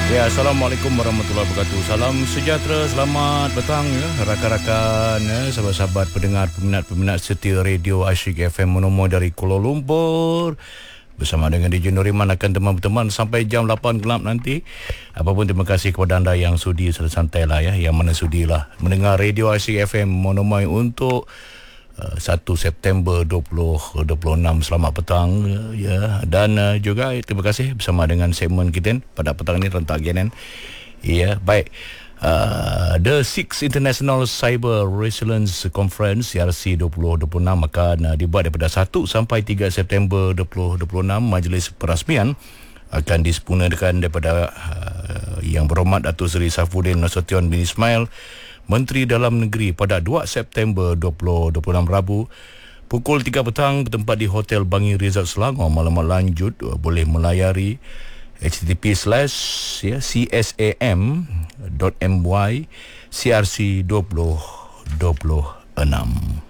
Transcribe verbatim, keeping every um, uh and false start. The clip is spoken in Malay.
Ya, Assalamualaikum warahmatullahi wabarakatuh. Salam sejahtera, selamat petang ya, rakan-rakan, ya, sahabat-sahabat pendengar, peminat-peminat setia Radio Asyik F M Monomo dari Kuala Lumpur. Bersama dengan D J Nuriman akan teman-teman sampai jam lapan gelap nanti. Apapun terima kasih kepada anda yang sudi secara santai lah ya, yang mana sudilah mendengar Radio Asyik F M Monomo untuk Uh, satu September dua ribu dua puluh enam. Selamat petang uh, ya, dan uh, juga terima kasih bersama dengan segmen kita pada petang ini rentak G N N. Ya, baik. Uh, the Sixth International Cyber Resilience Conference C R C dua ribu dua puluh enam akan uh, dibuat daripada satu sampai tiga September dua ribu dua puluh enam. Majlis perasmian akan disempurnakan daripada uh, Yang Berhormat Datuk Seri Saifuddin Nasution bin Ismail, Menteri Dalam Negeri, pada dua September dua ribu dua puluh enam Rabu pukul tiga petang bertempat di Hotel Bangi Resort Selangor. Maklumat lanjut boleh melayari h t t p slash csam dot m y c r c dua ribu dua puluh enam.